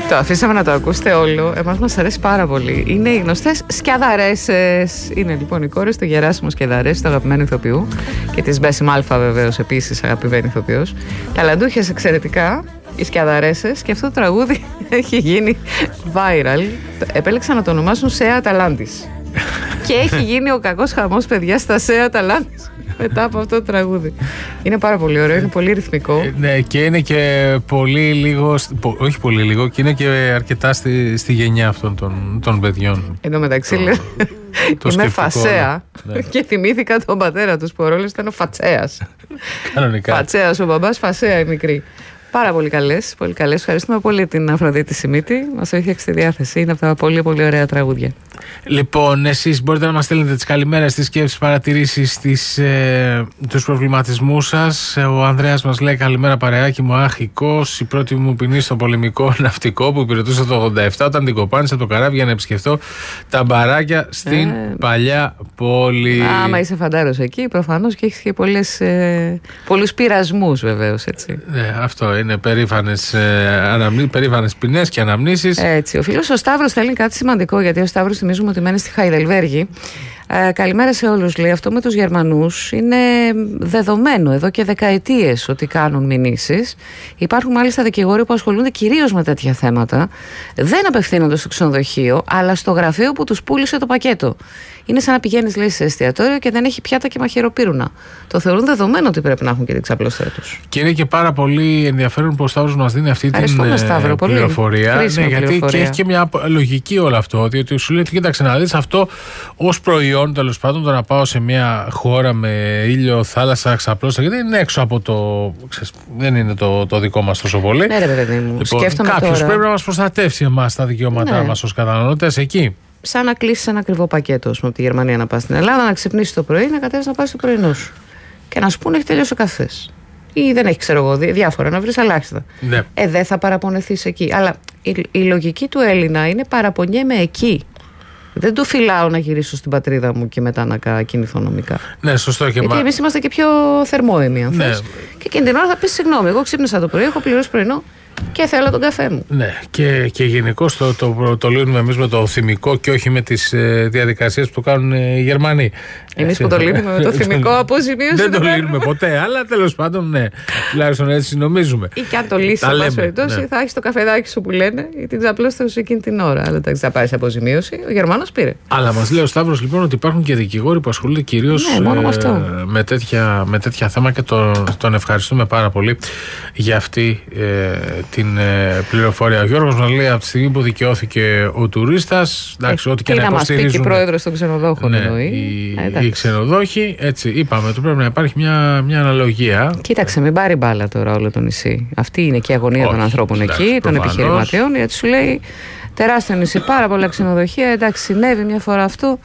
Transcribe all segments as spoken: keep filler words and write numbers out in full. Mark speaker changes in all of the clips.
Speaker 1: Το αφήσαμε να το ακούσετε όλο. Εμάς μας αρέσει πάρα πολύ. Είναι οι γνωστές Σκιαδαρέσες. Είναι λοιπόν οι κόρες του Γεράσιμου Σκιαδαρέση, του αγαπημένου ηθοποιού, και της Μπέση Μάλφα, βεβαίως, επίσης αγαπημένη ηθοποιός. Ταλαντούχες εξαιρετικά, οι Σκιαδαρέσες, και αυτό το τραγούδι έχει γίνει viral. Επέλεξαν να το ονομάσουν Σέα Αταλάντης. Και έχει γίνει ο κακός χαμός, παιδιά, στα Σέα Αταλάντης μετά από αυτό το τραγούδι. Είναι πάρα πολύ ωραίο, είναι πολύ ρυθμικό. Ε,
Speaker 2: ναι, και είναι και πολύ λίγο, όχι πολύ λίγο, και είναι και αρκετά στη, στη γενιά αυτών των, των παιδιών.
Speaker 1: Εν τω μεταξύ, λέω, είμαι φασέα, ναι. Και θυμήθηκα τον πατέρα τους που ο ρόλος ήταν ο Φατσέας.
Speaker 2: Κανονικά.
Speaker 1: Φατσέας ο μπαμπάς, Φασέα η μικρή. Πάρα πολύ καλές, πολύ καλές. Ευχαριστούμε πολύ την Αφροδίτη Σιμίτη. Μας έφτιαξε τη διάθεση. Είναι από τα πολύ πολύ ωραία τραγούδια.
Speaker 2: Λοιπόν, εσείς μπορείτε να μας στέλνετε τις καλημέρες, τις σκέψεις, παρατηρήσεις, τις, ε, τους προβληματισμούς σας. Ο Ανδρέας μας λέει: καλημέρα παρεάκι μου, άχικος. Η πρώτη μου ποινή στο πολεμικό ναυτικό που υπηρετούσα το ογδόντα επτά, όταν την κοπάνισα το καράβι για να επισκεφτώ τα μπαράκια στην ε, παλιά πόλη.
Speaker 1: Άμα είσαι φαντάρος εκεί, προφανώς, και έχεις και πολλές, ε, πολλούς πειρασμούς, βεβαίως, έτσι.
Speaker 2: Ναι, αυτό είναι περήφανες, ε, αναμνή, περήφανες ποινές και αναμνήσεις.
Speaker 1: Έτσι. Ο φίλος ο Σταύρος θέλει κάτι σημαντικό, γιατί ο Σταύρος θυμίζουμε ότι μένει στη Χαϊδελβέργη. Ε, καλημέρα σε όλους, λέει. Αυτό με τους Γερμανούς είναι δεδομένο εδώ και δεκαετίες ότι κάνουν μηνύσεις. Υπάρχουν μάλιστα δικηγόροι που ασχολούνται κυρίως με τέτοια θέματα. Δεν απευθύνονται στο ξενοδοχείο, αλλά στο γραφείο που τους πούλησε το πακέτο. Είναι σαν να πηγαίνεις, λέει, σε εστιατόριο και δεν έχει πιάτα και μαχαιροπύρουνα. Το θεωρούν δεδομένο ότι πρέπει να έχουν και την ξαπλώστρα τους.
Speaker 2: Και είναι και πάρα πολύ ενδιαφέρον που ο Σταύρος μας δίνει αυτή την
Speaker 1: Σταύρο,
Speaker 2: πληροφορία.
Speaker 1: Ναι,
Speaker 2: γιατί
Speaker 1: πληροφορία.
Speaker 2: Και έχει και μια λογική όλο αυτό. Διότι σου λέει: κοίταξε να δεις, αυτό ως προϊόν, τέλος πάντων, το να πάω σε μια χώρα με ήλιο, θάλασσα, ξαπλώστρα, γιατί είναι έξω από το. Ξέρεις, δεν είναι το, το δικό μας τόσο πολύ.
Speaker 1: Ναι, ρε παιδί μου.
Speaker 2: Λοιπόν, κάποιος πρέπει να μας προστατεύσει εμάς τα δικαιώματά
Speaker 1: ναι.
Speaker 2: μας ως καταναλωτές εκεί.
Speaker 1: Σαν να κλείσει ένα ακριβό πακέτο, πούμε, από τη Γερμανία να πας στην Ελλάδα, να ξυπνήσει το πρωί, να κατέβεις να πας στο πρωινό σου. Και να σου πούνε έχει τελειώσει ο καφές. Ή δεν έχει, ξέρω εγώ, διάφορα, να βρεις ελάχιστα. Ναι. Ε, δεν θα παραπονεθείς εκεί. Αλλά η, η λογική του Έλληνα είναι παραπονιέμαι εκεί. Δεν το φυλάω να γυρίσω στην πατρίδα μου και μετά να κινηθώ νομικά.
Speaker 2: Ναι, σωστό. Και
Speaker 1: γιατί μα... εμείς είμαστε και πιο θερμόαιμοι, αν θες. Ναι. Και εκείνη την ώρα θα πεις: συγγνώμη, εγώ ξύπνησα το πρωί, έχω πληρώσει πρωινό και θέλω τον καφέ μου.
Speaker 2: Ναι, και, και γενικώς το, το, το, το λύνουμε εμείς με το θυμικό και όχι με τις ε, διαδικασίες που το κάνουν ε, οι Γερμανοί.
Speaker 1: Εμείς που το λύνουμε με το θυμικό αποζημίωση.
Speaker 2: Δεν το λύνουμε ποτέ, αλλά τέλος πάντων, ναι. Τουλάχιστον έτσι νομίζουμε.
Speaker 1: Ή και αν το λύσει, εν πάση περιπτώσει, ναι. Θα έχει το καφεδάκι σου που λένε ή την ξαπλώστρα σου εκείνη την ώρα. Αλλά εντάξει, θα πάρει αποζημίωση. Ο Γερμανός πήρε.
Speaker 2: Αλλά μας λέει ο Σταύρος λοιπόν ότι υπάρχουν και δικηγόροι που ασχολούνται κυρίως
Speaker 1: ναι,
Speaker 2: ε, με, τέτοια, με τέτοια θέματα, και τον, τον ευχαριστούμε πάρα πολύ για αυτή ε, την ε, πληροφορία. Ο Γιώργος μας λέει: από τη στιγμή που δικαιώθηκε ο τουρίστας, εντάξει, ε, ό,τι και να υποστηρίζουν.
Speaker 1: Να μας πει και η πρόεδρος των ξενοδόχων, ναι, εννοεί.
Speaker 2: Οι, οι ξενοδόχοι, έτσι είπαμε, ότι πρέπει να υπάρχει μια, μια αναλογία.
Speaker 1: Κοίταξε, μην πάρει μπάλα τώρα όλο το νησί. Αυτή είναι και η αγωνία όχι, των ανθρώπων εντάξει, εκεί, προφανώς. Των επιχειρηματιών, γιατί σου λέει τεράστιο νησί, πάρα πολλά ξενοδοχεία. Εντάξει, συνέβη μια φορά αυτό.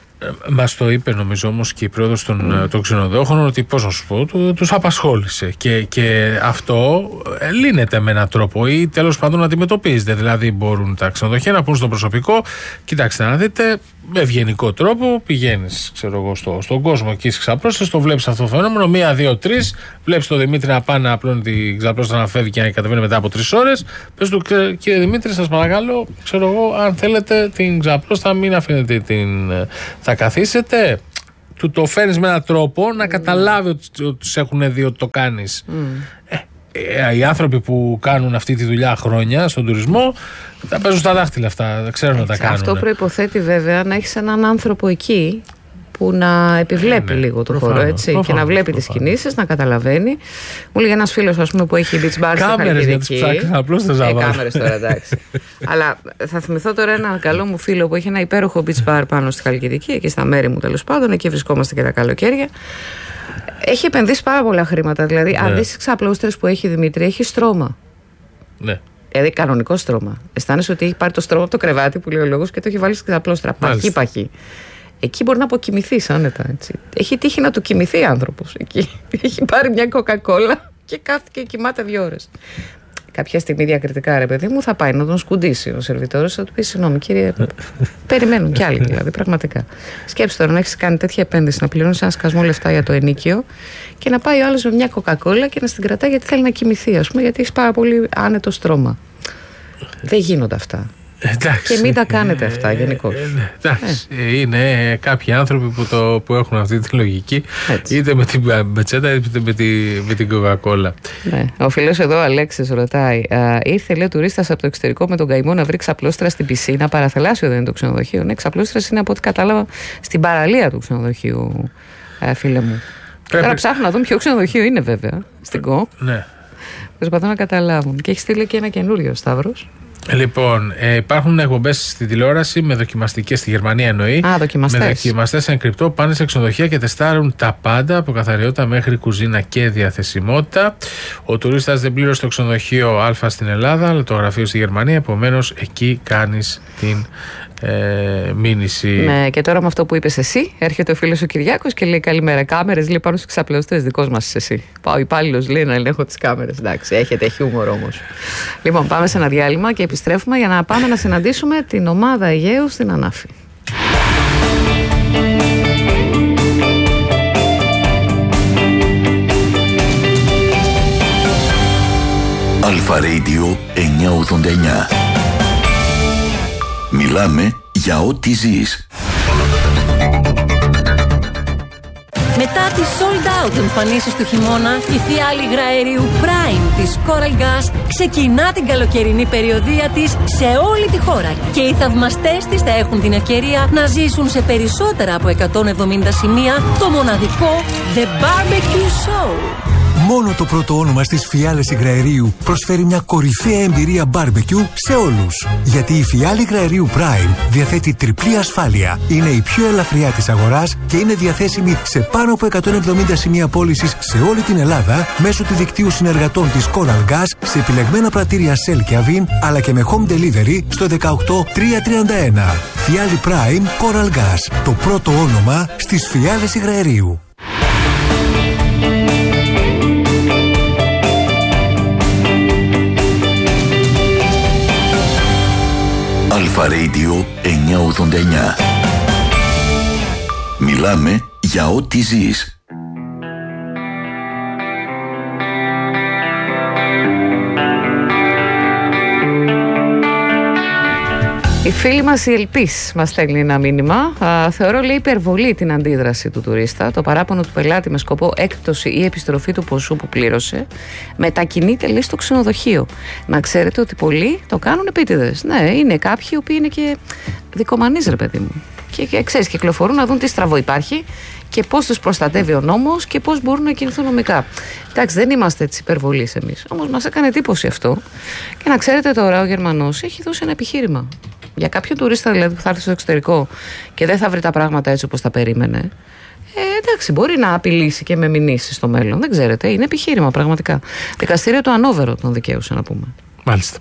Speaker 2: Μας το είπε νομίζω όμως και η πρόεδρος των, mm. των ξενοδόχων, ότι πώς να σου πω, του, τους απασχόλησε και, και αυτό λύνεται με έναν τρόπο ή τέλος πάντων αντιμετωπίζεται. Δηλαδή μπορούν τα ξενοδοχεία να πούν στο προσωπικό: κοιτάξτε να δείτε, με ευγενικό τρόπο πηγαίνεις, ξέρω εγώ, στο, στον κόσμο εκεί στις ξαπλώστρες, το βλέπεις αυτό το φαινόμενο, μία, δύο, τρεις, βλέπεις τον Δημήτρη να πάει να απλώνει την ξαπλώστρα, να φεύγει και να κατεβαίνει μετά από τρεις ώρες. Πες του: κύριε Δημήτρη, σας παρακαλώ, ξέρω εγώ, αν θέλετε την ξαπλώστρα, μην αφήνετε την. Θα καθίσετε, του το φέρνεις με έναν τρόπο να καταλάβει ότι τους έχουν δει ότι το κάνεις. Mm. Ε, ε, οι άνθρωποι που κάνουν αυτή τη δουλειά χρόνια στον τουρισμό τα παίζουν στα δάχτυλα αυτά, δεν ξέρουν να τα κάνουν.
Speaker 1: Αυτό προϋποθέτει βέβαια να έχεις έναν άνθρωπο εκεί που να επιβλέπει ε, ναι, λίγο το προφανώς, χώρο, έτσι, προφανώς, και να βλέπει προφανώς. Τις κινήσεις, να καταλαβαίνει. Μου λέει ένας φίλος, ας πούμε, που έχει beach bar στη Χαλκιδική.
Speaker 2: Απλώς θα
Speaker 1: ε, κάμερες τώρα, εντάξει. Αλλά θα θυμηθώ τώρα έναν καλό μου φίλο που έχει ένα υπέροχο beach bar πάνω στη Χαλκιδική, εκεί στα μέρη μου τέλος πάντων, εκεί βρισκόμαστε και τα καλοκαίρια. Έχει επενδύσει πάρα πολλά χρήματα. Δηλαδή, ναι. αν δεις τις ξαπλώστρες που έχει η Δημήτρη, έχει στρώμα.
Speaker 2: Ναι.
Speaker 1: Δηλαδή, κανονικό στρώμα. Αισθάνεσαι ότι έχει πάρει το στρώμα από το κρεβάτι που λέει ο λόγος και το έχει βάλει στην ξαπλώστρα. Παχύ, παχύ. Εκεί μπορεί να αποκοιμηθείς άνετα. Έτσι. Έχει τύχει να του κοιμηθεί άνθρωπος εκεί. Έχει πάρει μια κοκακόλα και κάθεται και κοιμάται δύο ώρες. Κάποια στιγμή διακριτικά, ρε παιδί μου, θα πάει να τον σκουντήσει ο σερβιτόρος, θα του πει: συγγνώμη, κύριε, περιμένουν κι άλλοι, δηλαδή, πραγματικά. Σκέψου τώρα να έχεις κάνει τέτοια επένδυση, να πληρώνεις ένα σκασμό λεφτά για το ενίκιο και να πάει ο άλλος με μια κοκακόλα και να στην κρατάει γιατί θέλει να κοιμηθεί, ας πούμε, γιατί έχει πάρα πολύ άνετο στρώμα. Δεν γίνονται αυτά.
Speaker 2: Εντάξει,
Speaker 1: και μην τα κάνετε αυτά γενικώς.
Speaker 2: Ε, εντάξει, ε. είναι κάποιοι άνθρωποι που, το, που έχουν αυτή τη λογική. Έτσι. Είτε με την μπετσέτα είτε με, τη, με την κοκακόλα.
Speaker 1: Ναι. Ο φίλος εδώ Αλέξης ρωτάει, α, ήρθε λέει ο τουρίστας από το εξωτερικό με τον καημό να βρει ξαπλώστρα στην πισίνα. Παραθαλάσσιο δεν είναι το ξενοδοχείο. Ναι, ξαπλώστρας είναι από ό,τι κατάλαβα στην παραλία του ξενοδοχείου, ε, φίλε μου. Πρέπει... Τώρα ψάχνω να δούμε ποιο ξενοδοχείο είναι βέβαια στην ΚΟ.
Speaker 2: Ναι.
Speaker 1: Προσπαθώ να καταλάβουν. Και έχει στείλει και ένα καινούριο, Σταύρος.
Speaker 2: Λοιπόν, ε, υπάρχουν εκπομπές στη τηλεόραση με δοκιμαστικές στη Γερμανία εννοεί.
Speaker 1: Α, δοκιμαστές.
Speaker 2: Με δοκιμαστές εν κρυπτό πάνε σε ξενοδοχεία και τεστάρουν τα πάντα από καθαριότητα μέχρι κουζίνα και διαθεσιμότητα. Ο τουρίστας δεν πλήρωσε το ξενοδοχείο Α στην Ελλάδα, αλλά το γραφείο στη Γερμανία. Επομένως, εκεί κάνεις την ε, μήνυση.
Speaker 1: Ναι, και τώρα με αυτό που είπες εσύ, έρχεται ο φίλος ο Κυριάκος και λέει: καλημέρα, κάμερες. Λέει πάνω στους ξαπλώστες, δικός μας είσαι εσύ. Πάω ο υπάλληλος, λέει, να ελέγχω τις κάμερες. Εντάξει, έχετε χιούμορ όμως. Λοιπόν, πάμε σε ένα διάλειμμα και επιστρέφουμε για να πάμε να συναντήσουμε την ομάδα Αιγαίου στην Ανάφη.
Speaker 3: Αλφα Radio εννιακόσια ογδόντα εννιά. Μιλάμε για ό,τι ζεις.
Speaker 4: Μετά τις sold out εμφανίσεις του χειμώνα, η φιάλη υγραερίου Prime της Coral Gas ξεκινά την καλοκαιρινή περιοδεία της σε όλη τη χώρα και οι θαυμαστές της θα έχουν την ευκαιρία να ζήσουν σε περισσότερα από εκατόν εβδομήντα σημεία το μοναδικό The Barbecue Show.
Speaker 5: Μόνο το πρώτο όνομα στις φιάλες υγραερίου προσφέρει μια κορυφαία εμπειρία barbecue σε όλους. Γιατί η φιάλη υγραερίου Prime διαθέτει τριπλή ασφάλεια, είναι η πιο ελαφριά της αγοράς και είναι διαθέσιμη σε πάνω από εκατόν εβδομήντα σημεία πώλησης σε όλη την Ελλάδα μέσω του δικτύου συνεργατών της Coral Gas σε επιλεγμένα πρατήρια Shell και Avin, αλλά και με home delivery στο δεκαοκτώ τριακόσια τριάντα ένα. Φιάλη Prime Coral Gas, το πρώτο όνομα στις φιάλες υγραερίου.
Speaker 3: Αλφα Radio εννιακόσια ογδόντα εννιά. Μιλάμε για ό,τι ζεις.
Speaker 1: Η φίλη μας η Ελπής μας στέλνει ένα μήνυμα. Α, θεωρώ λέει υπερβολή την αντίδραση του τουρίστα. Το παράπονο του πελάτη με σκοπό έκπτωση ή επιστροφή του ποσού που πλήρωσε μετακινείται λέει στο ξενοδοχείο. Να ξέρετε ότι πολλοί το κάνουν επίτηδες. Ναι, είναι κάποιοι οι οποίοι είναι και δικομανείς ρε παιδί μου. Και, και ξέρεις, κυκλοφορούν να δουν τι στραβό υπάρχει και πώς τους προστατεύει ο νόμος και πώς μπορούν να κινηθούν νομικά. Εντάξει, δεν είμαστε έτσι υπερβολείς εμείς. Όμως μας έκανε εντύπωση αυτό. Και να ξέρετε τώρα, ο Γερμανός έχει δώσει ένα επιχείρημα. Για κάποιον τουρίστα δηλαδή που θα έρθει στο εξωτερικό και δεν θα βρει τα πράγματα έτσι όπως τα περίμενε, ε, εντάξει, μπορεί να απειλήσει και με μηνύσεις στο μέλλον. Δεν ξέρετε, είναι επιχείρημα πραγματικά. Δικαστήριο του Ανόβερο τον δικαίωσε να πούμε.
Speaker 2: Μάλιστα.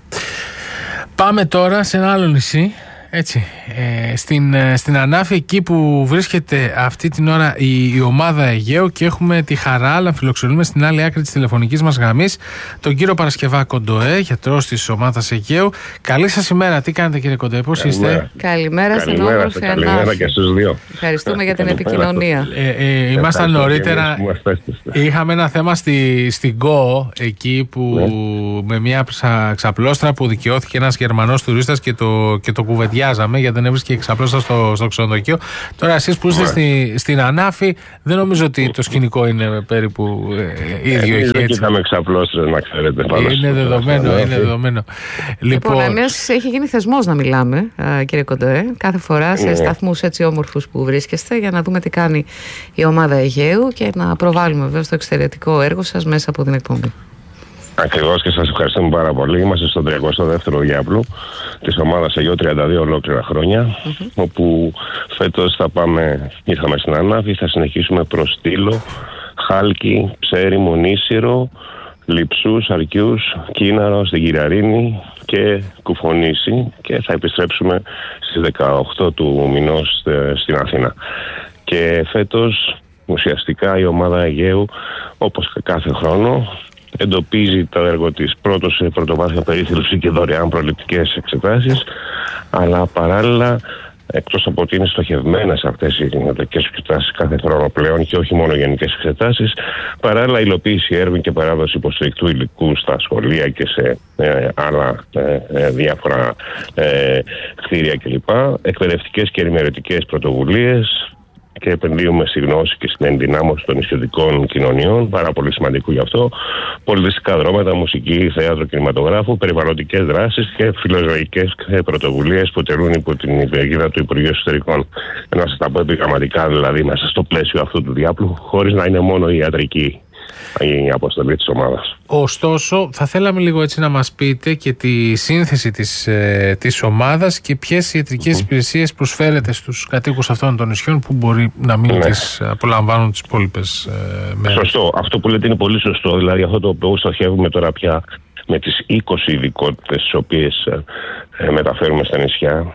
Speaker 2: Πάμε τώρα σε ένα άλλο νησί. Έτσι, ε, στην, στην Ανάφη, εκεί που βρίσκεται αυτή την ώρα η, η ομάδα Αιγαίου, και έχουμε τη χαρά να φιλοξενούμε στην άλλη άκρη της τηλεφωνικής μας γραμμής τον κύριο Παρασκευά Κοντοέ, γιατρός της ομάδας Αιγαίου. Καλή σας ημέρα, τι κάνετε κύριε Κοντοέ, πώς είστε?
Speaker 1: Καλημέρα στην όμορφη Ανάφη.
Speaker 6: Καλημέρα και στους δύο.
Speaker 1: Ευχαριστούμε για την επικοινωνία.
Speaker 2: Ε, ε, ήμασταν νωρίτερα, είχαμε ένα θέμα στη, στην ΚΟ, εκεί που ναι. με μια ξαπλώστρα που δικαιώθηκε ένας Γερμανός τουρίστας και το, και το κουβεντιάσαμε γιατί δεν έβρισκε ξαπλώστρα στο, στο ξενοδοχείο. Τώρα εσείς που είστε στη, στην Ανάφη, δεν νομίζω ότι το σκηνικό είναι περίπου ε, ίδιο.
Speaker 6: Εμείς δεν κοιτάμε ξαπλώστρες, να ξέρετε.
Speaker 2: Είναι δεδομένο, είναι δεδομένο.
Speaker 1: Λοιπόν, λοιπόν εμείς έχει γίνει θεσμός να μιλάμε, κύριε Κοντοέ, κάθε φορά σε σταθμούς έτσι όμορφους που βρίσκεστε, για να δούμε τι κάνει η ομάδα Αιγαίου και να προβάλλουμε βέβαια στο εξαιρετικό έργο σας μέσα από την εκπομπή.
Speaker 6: Ακριβώς, και σας ευχαριστούμε πάρα πολύ. Είμαστε στον τριακοστό δεύτερο διάπλου της ομάδας Αιγαίου, τριάντα δύο ολόκληρα χρόνια, mm-hmm. όπου φέτος θα πάμε, ήρθαμε στην Ανάφη, θα συνεχίσουμε προς Στήλο, Χάλκι, Ψέρι, Μονήσυρο, Λειψούς, Αρκιούς, Κίναρο, στην Κυραρίνη και Κουφονήσι, και θα επιστρέψουμε στις δεκαοκτώ του μηνός στην Αθήνα. Και φέτος ουσιαστικά η ομάδα Αιγαίου, όπως κάθε χρόνο, εντοπίζει το έργο της πρώτος σε πρωτοβάθμια περίθαλψη και δωρεάν προληπτικές εξετάσεις, αλλά παράλληλα εκτός από ότι είναι στοχευμένες αυτές οι ιατρικές εξετάσεις κάθε χρόνο πλέον και όχι μόνο γενικές εξετάσεις, παράλληλα υλοποίηση έργων και παράδοση υποστηρικτού υλικού στα σχολεία και σε ε, άλλα ε, ε, διάφορα ε, κτίρια κλπ. Εκπαιδευτικές και ενημερωτικές πρωτοβουλίες και επενδύουμε στη γνώση και στην ενδυνάμωση των νησιωτικών κοινωνιών, πάρα πολύ σημαντικό γι' αυτό. Πολιτιστικά δρόμενα, μουσική, θέατρο, κινηματογράφου, περιβαλλοντικές δράσεις και φιλοζωικές πρωτοβουλίες που τελούν υπό την υπηρεγίδα του Υπουργείου Εσωτερικών. Να σας τα πω επιγραμματικά, δηλαδή μέσα στο πλαίσιο αυτού του διάπλου, χωρίς να είναι μόνο η ιατρική η αποστολή της ομάδας.
Speaker 2: Ωστόσο, θα θέλαμε λίγο έτσι να μας πείτε και τη σύνθεση της, ε, της ομάδας και ποιες ιατρικές mm-hmm. υπηρεσίες προσφέρετε στους κατοίκους αυτών των νησιών που μπορεί να μην ναι. τις απολαμβάνουν τις υπόλοιπες ε, μέρες. Σωστό.
Speaker 6: Αυτό που λέτε είναι πολύ σωστό. Δηλαδή αυτό το οποίο στοχεύουμε τώρα πια με τις είκοσι ειδικότητες τις οποίες ε, μεταφέρουμε στα νησιά,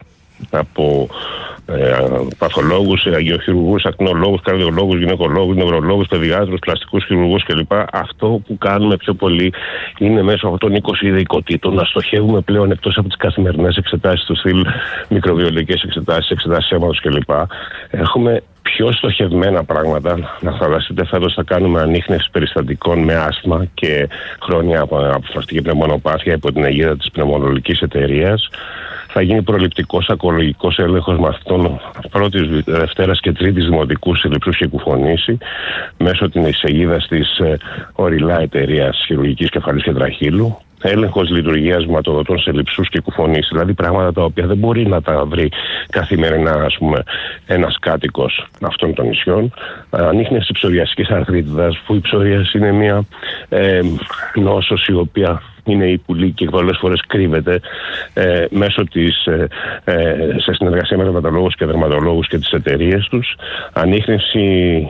Speaker 6: από ε, παθολόγους, αγιοχειρουργούς, ακτινολόγους, καρδιολόγους, γυναικολόγους, νευρολόγους, παιδιάτρους, πλαστικούς χειρουργούς κλπ. Αυτό που κάνουμε πιο πολύ είναι μέσω αυτών των είκοσι ειδικοτήτων να στοχεύουμε πλέον, εκτός από τις καθημερινές εξετάσεις του στυλ, μικροβιολογικές εξετάσεις, εξετάσεις αίματος κλπ. Έχουμε πιο στοχευμένα πράγματα. Να φανταστείτε, φέτος θα κάνουμε ανίχνευση περιστατικών με άσθμα και χρόνια αποφασιστική πνευμονοπάθεια υπό την αιγίδα της πνευμονολογικής εταιρείας. Θα γίνει προληπτικός ακολογικός έλεγχος μαθητών πρώτης, δευτέρας και τρίτης δημοτικού σε λειψούς και κουφονήσει μέσω της αιγίδας της ε, οριλά εταιρείας χειρουργικής κεφαλής και τραχύλου. Έλεγχος λειτουργίας βηματοδοτών σε λειψούς και κουφονήσει, δηλαδή πράγματα τα οποία δεν μπορεί να τα βρει καθημερινά, ας πούμε, ένας κάτοικος αυτών των νησιών. Ανίχνευση ψωριασικής αρθρίτιδας, που η ψωρίαση είναι μια ε, νόσος η οποία είναι υπουλή και πολλές φορές κρύβεται ε, μέσω της, ε, ε, σε συνεργασία με δερματολόγους και δερματολόγους και τις εταιρείες τους. Ανίχνευση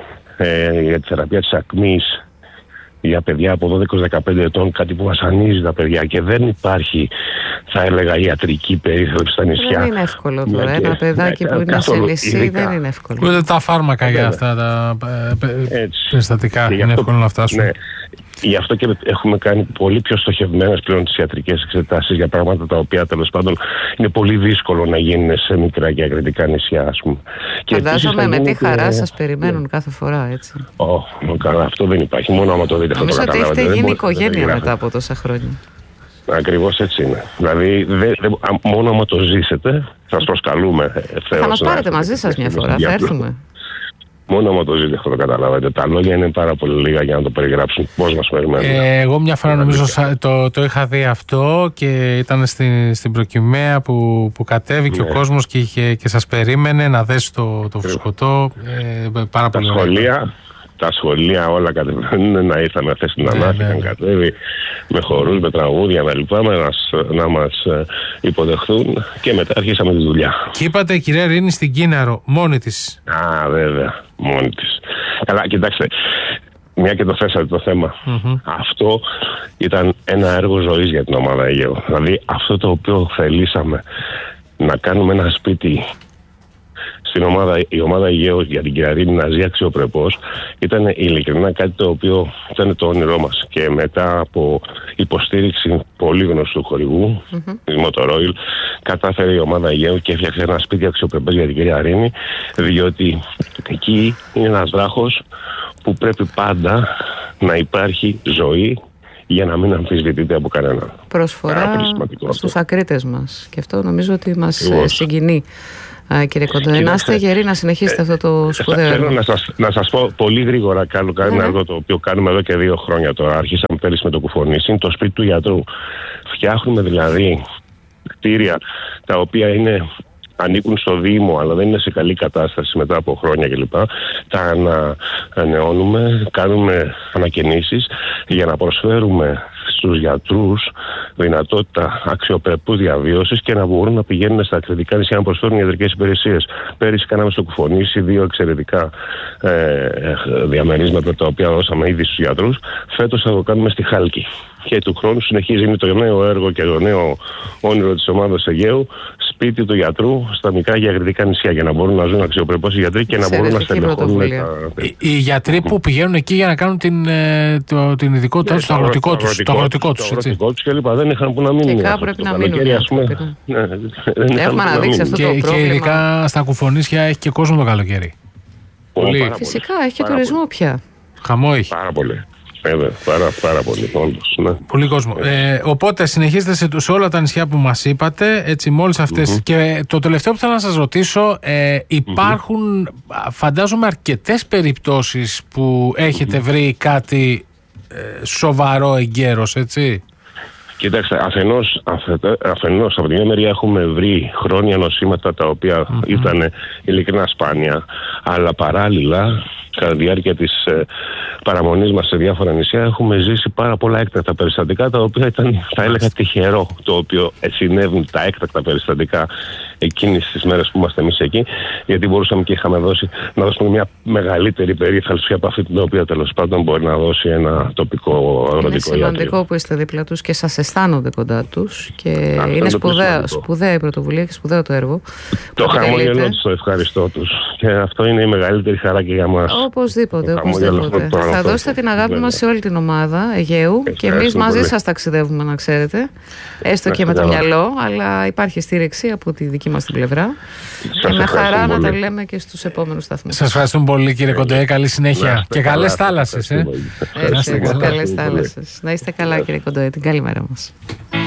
Speaker 6: ε, για τη θεραπεία της ακμής για παιδιά από δώδεκα με δεκαπέντε ετών, κάτι που βασανίζει τα παιδιά και δεν υπάρχει, θα έλεγα, ιατρική περίθαλψη στα νησιά.
Speaker 1: Δεν είναι εύκολο τώρα. Ένα και, παιδάκι που είναι σε λυσί δεν είναι εύκολο.
Speaker 2: Ούτε τα φάρμακα για αυτά τα περιστατικά είναι εύκολο να φτάσουν.
Speaker 6: Ναι. Γι' αυτό και έχουμε κάνει πολύ πιο στοχευμένες πλέον τις ιατρικές εξετάσεις για πράγματα τα οποία τέλος πάντων είναι πολύ δύσκολο να γίνουν σε μικρά και ακριτικά νησιά, ας πούμε.
Speaker 1: Φαντάζομαι με τι χαρά σας περιμένουν κάθε φορά, έτσι.
Speaker 6: Oh, καλά, αυτό δεν υπάρχει. Μόνο άμα το δείτε αυτό το καταλάβετε.
Speaker 1: Νομίζω ότι έχετε γίνει οικογένεια μετά από τόσα χρόνια.
Speaker 6: Ακριβώς έτσι είναι. Δηλαδή, δε, δε, μόνο άμα το ζήσετε, σας προσκαλούμε.
Speaker 1: Θα μας πάρετε μαζί σας μια φορά, θα έρθουμε.
Speaker 6: Μόνο άμα το ζείτε αυτό το καταλάβετε. Τα λόγια είναι πάρα πολύ λίγα για να το περιγράψουν. Πώς μας περιμένουν.
Speaker 2: Ε, εγώ μια φορά νομίζω το, το είχα δει αυτό και ήταν στην, στην Προκυμαία που, που κατέβηκε ναι. ο κόσμος και, είχε, και σας περίμενε να δέσει το, το φουσκωτό. Ε, πάρα
Speaker 6: τα
Speaker 2: πολύ
Speaker 6: σχολεία, τα σχολεία όλα κατεβαίνουν να ήρθαν να θέσουν την ανάφη, να κατέβει με χορούς, με τραγούδια, με λοιπά, να, να μας υποδεχθούν και μετά αρχίσαμε τη δουλειά.
Speaker 2: Και είπατε, κυρία Ειρήνη, στην Κίναρο, μόνη της.
Speaker 6: Α, βέβαια, μόνη της. Καλά, κοιτάξτε, μια και το θέσατε το θέμα. Mm-hmm. Αυτό ήταν ένα έργο ζωής για την ομάδα Αιγαίου. Δηλαδή, αυτό το οποίο θελήσαμε να κάνουμε ένα σπίτι στην ομάδα, η ομάδα Αιγαίου για την κυρία Ειρήνη να ζει αξιοπρεπώς, ήταν ειλικρινά κάτι το οποίο ήταν το όνειρό μας. Και μετά από υποστήριξη πολύ γνωστού χορηγού, mm-hmm. της Motoroil, κατάφερε η ομάδα Αιγαίου και έφτιαξε ένα σπίτι αξιοπρεπές για την κυρία Ειρήνη, διότι εκεί είναι ένας βράχος που πρέπει πάντα να υπάρχει ζωή για να μην αμφισβητείται από κανέναν.
Speaker 1: Προσφορά στους ακρίτες μας. Και αυτό νομίζω ότι μας συγκινεί. Α, κύριε Κοντοέ, να είστε γεροί να συνεχίσετε ε, αυτό το σπουδαίο έργο.
Speaker 6: Θέλω να σας, να σας πω πολύ γρήγορα κάνω ένα ναι. έργο το οποίο κάνουμε εδώ και δύο χρόνια τώρα. Αρχίσαμε πέρυσι με το κουφονήσι, είναι το σπίτι του γιατρού. Φτιάχνουμε δηλαδή κτίρια τα οποία είναι, ανήκουν στο Δήμο αλλά δεν είναι σε καλή κατάσταση μετά από χρόνια κλπ. Τα ανανεώνουμε, κάνουμε ανακαινήσεις για να προσφέρουμε στους γιατρούς δυνατότητα αξιοπρεπούς διαβίωσης και να μπορούν να πηγαίνουν στα εξαιρετικά νησιά να προσφέρουν ιατρικές υπηρεσίες. Πέρυσι κάναμε στο Κουφονήσι δύο εξαιρετικά ε, διαμερίσματα τα οποία δώσαμε ήδη στους γιατρούς. Φέτος θα το κάνουμε στη Χάλκη. και του χρόνου συνεχίζει με το νέο έργο και το νέο όνειρο της ομάδας Αιγαίου, σπίτι του γιατρού στα μικρά γεωγραφικά νησιά, για να μπορούν να ζουν αξιοπρεπώς οι γιατροί και να μπορούν να στελεχώνουν τα...
Speaker 2: Οι, οι γιατροί που πηγαίνουν εκεί για να κάνουν την, το, την ειδικότητα τους, το αγροτικό τους, το αγροτικό τους,
Speaker 6: το αγροτικό τους και λοιπά, δεν είχαν που να μείνουν.
Speaker 1: Και κάπου πρέπει να μείνουν. Έχουμε αναδείξει αυτό το πρόβλημα.
Speaker 2: Και ειδικά στα κουφονίσια έχει και κόσμο το καλοκαίρι.
Speaker 1: Πολύ. Φυσικά, έχει και τουρισμό πια.
Speaker 2: Χαμό έχει.
Speaker 6: Πάρα πολύ. Βέβαια, πάρα, πάρα πολύ. Όντως, ναι.
Speaker 2: Πολύ κόσμο. Ε, οπότε συνεχίζετε σε, σε όλα τα νησιά που μας είπατε, έτσι με όλες αυτές. Mm-hmm. Και το τελευταίο που θέλω να σας ρωτήσω, ε, υπάρχουν mm-hmm. φαντάζομαι αρκετές περιπτώσεις που έχετε mm-hmm. βρει κάτι ε, σοβαρό εγκαίρος, έτσι.
Speaker 6: Κοιτάξτε, αφενός, αφε, αφενός από την μια μεριά έχουμε βρει χρόνια νοσήματα τα οποία mm-hmm. ήταν ειλικρινά σπάνια, αλλά παράλληλα κατά τη διάρκεια της ε, παραμονής μας σε διάφορα νησιά έχουμε ζήσει πάρα πολλά έκτακτα περιστατικά, τα οποία ήταν, θα έλεγα, τυχερό το οποίο συνέβουν τα έκτακτα περιστατικά εκείνες τις μέρες που είμαστε εμείς εκεί, γιατί μπορούσαμε και είχαμε δώσει, να δώσουμε μια μεγαλύτερη περίθαλψη από αυτή την οποία τέλος πάντων μπορεί να δώσει ένα τοπικό αγροτικό
Speaker 1: είναι σημαντικό ιατρείο. Που είστε δίπλα τους και σας αισθάνονται κοντά τους και αυτό είναι σπουδαία, σπουδαία η πρωτοβουλία και σπουδαίο το έργο.
Speaker 6: Το χαμόγελο τους, το ευχαριστώ τους, και αυτό είναι η μεγαλύτερη χαρά και για μας.
Speaker 1: Οπωσδήποτε, οπωσδήποτε. Θα δώσετε την αγάπη μας σε όλη την ομάδα Αιγαίου και εμείς μαζί σας ταξιδεύουμε, να ξέρετε. Έστω και με το μυαλό, αλλά υπάρχει στήριξη από τη δική μας την πλευρά. Και με χαρά να τα λέμε και στους επόμενους σταθμούς.
Speaker 2: Σας ευχαριστούμε πολύ, κύριε Κοντοέ. Καλή συνέχεια και καλές θάλασσες.
Speaker 1: Καλές θάλασσες. Να είστε καλά, κύριε Κοντοέ. Την καλή μέρα μας.